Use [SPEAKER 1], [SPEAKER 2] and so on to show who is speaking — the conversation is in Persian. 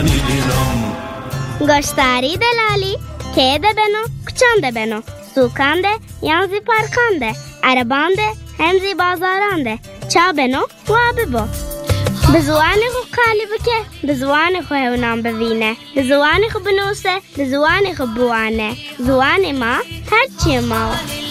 [SPEAKER 1] زنی لینم
[SPEAKER 2] گشتاری دلالی که ده بنو کچانده بنو سوکانده یانزی پارکانده عربانده همزی بازارانده چا بنو و ببو به زوانی خو کالی بکه به زوانی خو هونام ببینه به زوانی خو بنوسه به زوانی خو بوانه زوانی ما هرچی ما